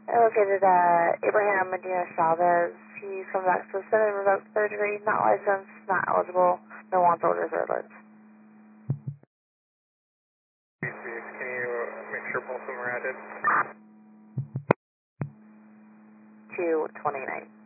I located Abraham Medina Chavez. He's from back suspended revoked third degree, not licensed, not eligible, no wants orders or alerts. Can you make sure both of them are added? 229.